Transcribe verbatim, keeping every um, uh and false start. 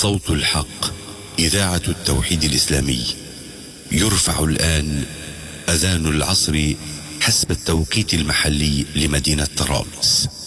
صوت الحق، إذاعة التوحيد الإسلامي. يرفع الآن أذان العصر حسب التوقيت المحلي لمدينة طرابلس.